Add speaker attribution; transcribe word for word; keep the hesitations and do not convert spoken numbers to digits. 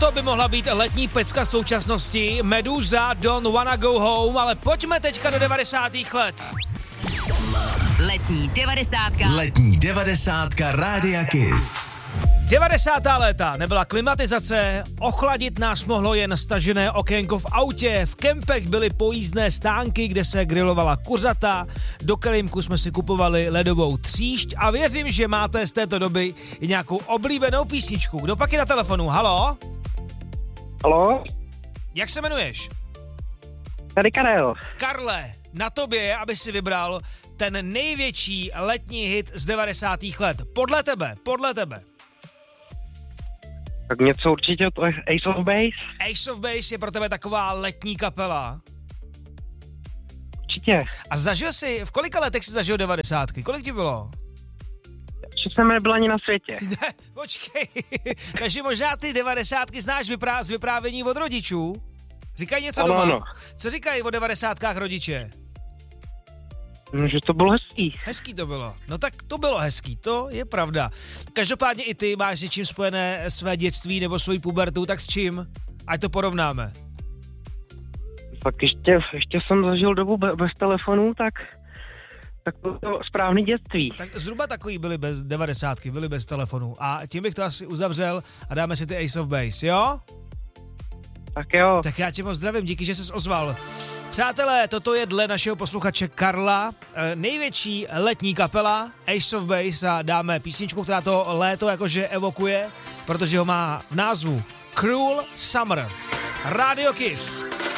Speaker 1: Toto by mohla být letní pecka současnosti. Meduza, Don't Wanna Go Home, ale pojďme teďka do devadesátých let.
Speaker 2: Letní devadesátka.
Speaker 3: Letní devadesátka Rádia Kiss.
Speaker 1: devadesátá léta, nebyla klimatizace, ochladit nás mohlo jen stažené okénko v autě, v kempech byly pojízdné stánky, kde se grilovala kuřata, do kelímku jsme si kupovali ledovou tříšť a věřím, že máte z této doby i nějakou oblíbenou písničku. Kdo pak je na telefonu? Haló?
Speaker 4: Haló?
Speaker 1: Jak se jmenuješ?
Speaker 4: Tady Karel.
Speaker 1: Karle, na tobě je, aby si vybral ten největší letní hit z devadesátých let. Podle tebe, podle tebe.
Speaker 4: Tak něco určitě od Ace of Base?
Speaker 1: Ace of Base je pro tebe taková letní kapela.
Speaker 4: Určitě.
Speaker 1: A zažil jsi, v kolika letech jsi zažil devadesátky? Kolik ti bylo?
Speaker 4: Ještě jsem nebyl ani na světě.
Speaker 1: Ne, počkej. Takže možná ty devadesátky znáš vyprá- z vyprávění od rodičů? Říkají něco
Speaker 4: ano,
Speaker 1: doma?
Speaker 4: Ano.
Speaker 1: Co říkají o devadesátkách rodiče?
Speaker 4: No, že to bylo hezký.
Speaker 1: Hezký to bylo. No tak to bylo hezký, to je pravda. Každopádně i ty máš s něčím spojené své dětství nebo svoji pubertu, tak s čím? Ať to porovnáme.
Speaker 4: Tak ještě, ještě jsem zažil dobu be- bez telefonů, tak, tak to bylo správný dětství.
Speaker 1: Tak zhruba takový byly bez devadesátky, byly bez telefonu. A tím bych to asi uzavřel a dáme si ty Ace of Base, jo?
Speaker 4: Tak jo.
Speaker 1: Tak já tě moc zdravím, díky, že jsi ozval. Přátelé, toto je dle našeho posluchače Karla eh, největší letní kapela Ace of Base a dáme písničku, která to léto jakože evokuje, protože ho má v názvu Cruel Summer. Radio Kiss.